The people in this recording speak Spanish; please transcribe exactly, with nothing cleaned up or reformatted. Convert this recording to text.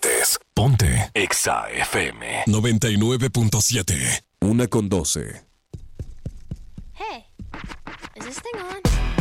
partes. Ponte Exa F M noventa y nueve punto siete. Una con doce. Hey, is this thing on?